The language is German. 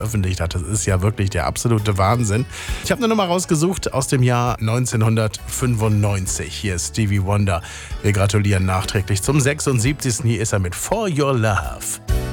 veröffentlicht hat. Das ist ja wirklich der absolute Wahnsinn. Ich habe eine Nummer rausgesucht aus dem Jahr 1995. Hier ist Stevie Wonder. Wir gratulieren nachträglich zum 76. Hier ist er mit For Your Love.